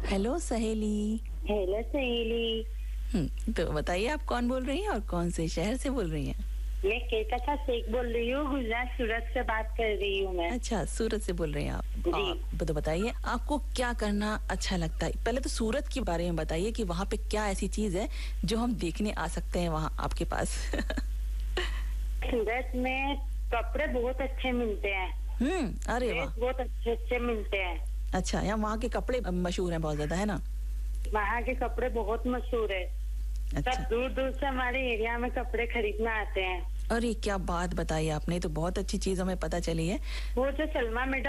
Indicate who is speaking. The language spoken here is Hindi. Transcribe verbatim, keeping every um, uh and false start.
Speaker 1: हेलो सहेली।
Speaker 2: हेलो सहेली।
Speaker 1: हम्म, तो बताइए आप कौन बोल रही हैं और कौन से शहर से बोल रही हैं?
Speaker 2: मैं केतका शेख बोल रही हूँ, गुजरात सूरत से बात कर रही हूँ मैं।
Speaker 1: अच्छा, सूरत से बोल रही हैं आप।
Speaker 2: जी।
Speaker 1: आप तो बताइए आपको क्या करना अच्छा लगता है? पहले तो सूरत के बारे में बताइए कि वहाँ पे क्या ऐसी चीज है जो हम देखने आ सकते हैं वहाँ आपके पास।
Speaker 2: सूरत में कपड़े बहुत अच्छे मिलते हैं।
Speaker 1: हम्म, अरे वाह।
Speaker 2: ड्रेस बहुत अच्छे अच्छे मिलते हैं।
Speaker 1: अच्छा, यहाँ वहाँ के कपड़े मशहूर हैं बहुत ज्यादा, है ना?
Speaker 2: वहाँ के कपड़े बहुत मशहूर है।
Speaker 1: अच्छा।
Speaker 2: सब दूर दूर से हमारे एरिया में कपड़े खरीदने आते हैं।
Speaker 1: अरे क्या बात बताई आपने, तो बहुत अच्छी चीज हमें पता चली है।
Speaker 2: वो जो सलमा मैडम